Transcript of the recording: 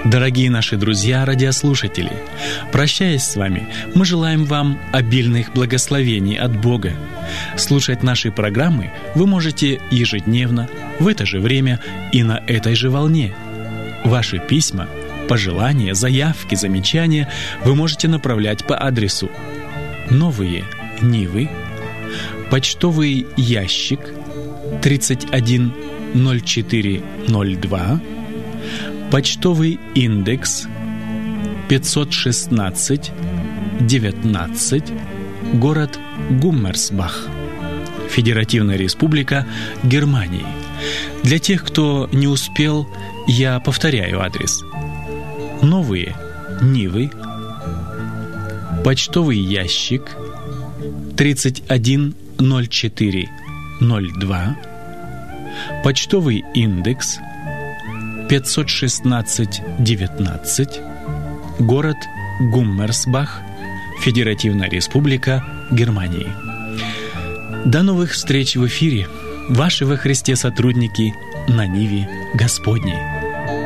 Дорогие наши друзья, радиослушатели, прощаясь с вами, мы желаем вам обильных благословений от Бога. Слушать наши программы вы можете ежедневно, в это же время и на этой же волне. Ваши письма, пожелания, заявки, замечания вы можете направлять по адресу Новые Нивы, почтовый ящик 310402, почтовый индекс 516 19, город Гуммерсбах, Федеративная Республика Германии. Для тех, кто не успел, я повторяю адрес. Новые Нивы, почтовый ящик 310402, почтовый индекс 516 19, город Гуммерсбах, Федеративная Республика Германии. До новых встреч в эфире. Ваши во Христе сотрудники на Ниве Господней.